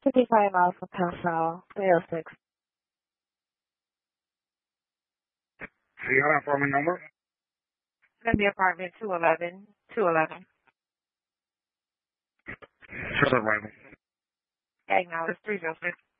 55 miles from Powell, 306. Do you have an apartment number? It's going to be apartment 211. 211. Sure, right. Acknowledge 306.